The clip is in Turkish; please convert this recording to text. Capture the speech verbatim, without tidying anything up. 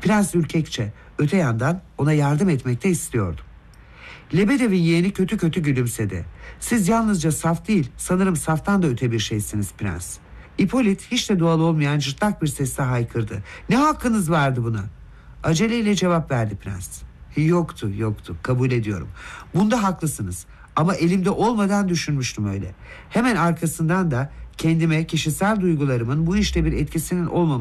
Prens ürkekçe, öte yandan ona yardım etmek de istiyordum. Lebedev'in yeğeni kötü kötü gülümsedi. Siz yalnızca saf değil, sanırım saftan da öte bir şeysiniz prens. İpolit hiç de doğal olmayan cırtlak bir sesle haykırdı. Ne hakkınız vardı buna? Aceleyle cevap verdi prens. Yoktu, yoktu, kabul ediyorum. Bunda haklısınız. Ama elimde olmadan düşünmüştüm öyle. Hemen arkasından da kendime kişisel duygularımın bu işte bir etkisinin olmaması